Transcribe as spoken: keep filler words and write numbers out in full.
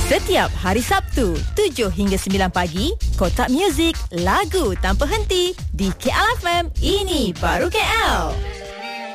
Setiap hari Sabtu, tujuh hingga sembilan pagi, Kotak Muzik, lagu tanpa henti di K L F M. Ini baru K L.